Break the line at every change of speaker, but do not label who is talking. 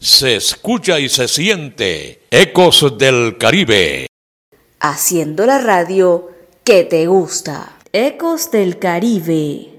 se escucha y se siente. Ecos del Caribe.
Haciendo la radio que te gusta. Ecos del Caribe.